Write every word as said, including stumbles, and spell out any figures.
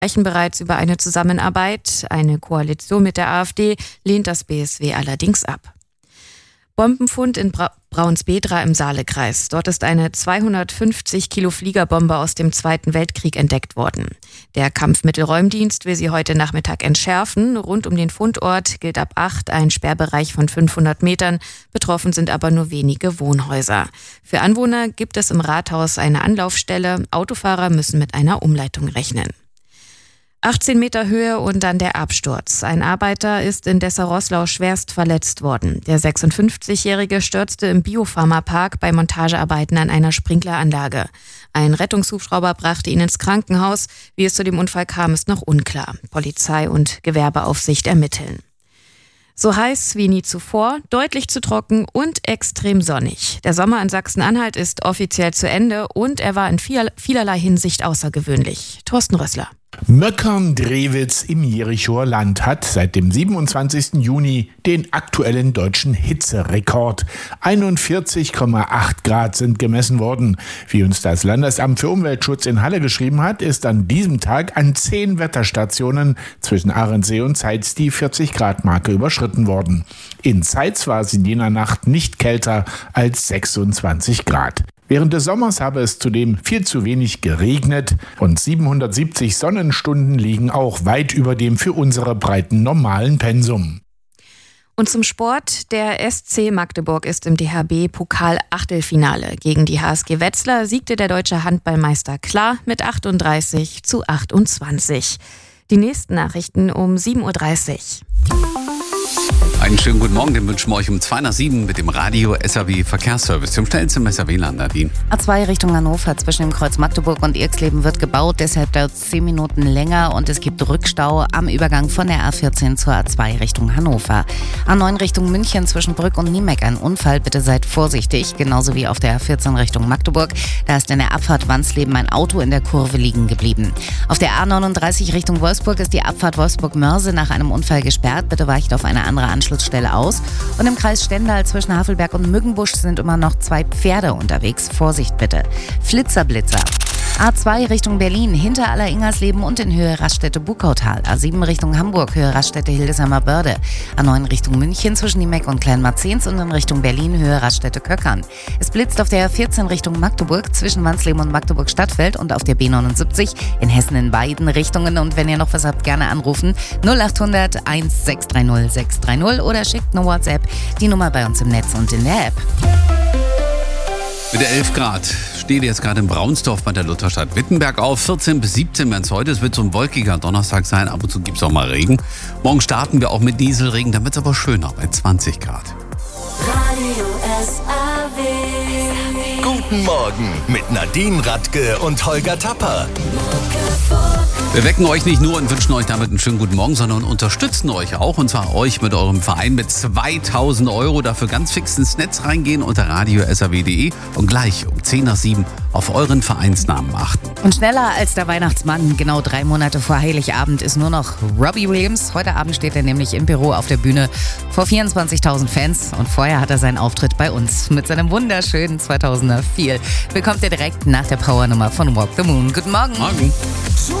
sprechen bereits über eine Zusammenarbeit. Eine Koalition mit der AfD lehnt das B S W allerdings ab. Bombenfund in Bra- Braunsbedra im Saalekreis. Dort ist eine zweihundertfünfzig Kilo Fliegerbombe aus dem Zweiten Weltkrieg entdeckt worden. Der Kampfmittelräumdienst will sie heute Nachmittag entschärfen. Rund um den Fundort gilt ab acht ein Sperrbereich von fünfhundert Metern. Betroffen sind aber nur wenige Wohnhäuser. Für Anwohner gibt es im Rathaus eine Anlaufstelle. Autofahrer müssen mit einer Umleitung rechnen. achtzehn Meter Höhe und dann der Absturz. Ein Arbeiter ist in Dessau-Roßlau schwerst verletzt worden. Der sechsundfünfzigjährige stürzte im Biopharmapark bei Montagearbeiten an einer Sprinkleranlage. Ein Rettungshubschrauber brachte ihn ins Krankenhaus. Wie es zu dem Unfall kam, ist noch unklar. Polizei und Gewerbeaufsicht ermitteln. So heiß wie nie zuvor, deutlich zu trocken und extrem sonnig. Der Sommer in Sachsen-Anhalt ist offiziell zu Ende und er war in vielerlei Hinsicht außergewöhnlich. Thorsten Rössler. Möckern-Drewitz im Jerichoer Land hat seit dem siebenundzwanzigsten Juni den aktuellen deutschen Hitzerekord. einundvierzig Komma acht Grad sind gemessen worden. Wie uns das Landesamt für Umweltschutz in Halle geschrieben hat, ist an diesem Tag an zehn Wetterstationen zwischen Ahrensee und Zeitz die vierzig Grad Marke überschritten worden. In Zeitz war es in jener Nacht nicht kälter als sechsundzwanzig Grad. Während des Sommers habe es zudem viel zu wenig geregnet und siebenhundertsiebzig Sonnenstunden liegen auch weit über dem für unsere Breiten normalen Pensum. Und zum Sport. Der S C Magdeburg ist im D H B-Pokal-Achtelfinale. Gegen die H S G Wetzlar siegte der deutsche Handballmeister klar mit achtunddreißig zu achtundzwanzig. Die nächsten Nachrichten um sieben Uhr dreißig. Einen schönen guten Morgen, den wünschen wir euch um zwei nach sieben mit dem Radio S R W Verkehrsservice. Zum schnellsten S R W-Land, Nadine. A zwei Richtung Hannover zwischen dem Kreuz Magdeburg und Irxleben wird gebaut, deshalb dauert es zehn Minuten länger und es gibt Rückstau am Übergang von der A vierzehn zur A zwei Richtung Hannover. A neun Richtung München zwischen Brück und Niemeck ein Unfall, bitte seid vorsichtig, genauso wie auf der A vierzehn Richtung Magdeburg. Da ist in der Abfahrt Wansleben ein Auto in der Kurve liegen geblieben. Auf der A neununddreißig Richtung Wolfsburg ist die Abfahrt Wolfsburg-Mörse nach einem Unfall gesperrt, bitte weicht auf eine andere Anschlussstelle aus. Und im Kreis Stendal zwischen Havelberg und Mückenbusch sind immer noch zwei Pferde unterwegs. Vorsicht bitte. Flitzerblitzer. A zwei Richtung Berlin, hinter Aller-Ingersleben und in Höhe Raststätte-Bukautal. A sieben Richtung Hamburg, Höhe Raststätte-Hildesheimer Börde. A neun Richtung München zwischen Niemeck und Kleinmarzens und in Richtung Berlin, Höhe Raststätte-Köckern. Es blitzt auf der A vierzehn Richtung Magdeburg zwischen Wansleben und Magdeburg-Stadtfeld und auf der B neunundsiebzig in Hessen in beiden Richtungen. Und wenn ihr noch was habt, gerne anrufen null achthundert eins sechs drei null sechs drei null oder schickt eine WhatsApp, die Nummer bei uns im Netz und in der App. Mit der elf Grad steht jetzt gerade in Braunsdorf bei der Lutherstadt Wittenberg auf. vierzehn bis siebzehn werden es heute. Es wird so ein wolkiger Donnerstag sein. Ab und zu gibt es auch mal Regen. Morgen starten wir auch mit Nieselregen. Dann wird es aber schöner bei zwanzig Grad. Radio S R W. Guten Morgen mit Nadine Radke und Holger Tapper. Wir wecken euch nicht nur und wünschen euch damit einen schönen guten Morgen, sondern unterstützen euch auch. Und zwar euch mit eurem Verein mit zweitausend Euro. Dafür ganz fix ins Netz reingehen unter radio s r w punkt d e und gleich um zehn nach sieben auf euren Vereinsnamen achten. Und schneller als der Weihnachtsmann, genau drei Monate vor Heiligabend, ist nur noch Robbie Williams. Heute Abend steht er nämlich im Büro auf der Bühne vor vierundzwanzigtausend Fans. Und vorher hat er seinen Auftritt bei uns mit seinem wunderschönen zweitausender Feel. Bekommt ihr direkt nach der Powernummer von Walk the Moon. Guten Morgen. Morgen.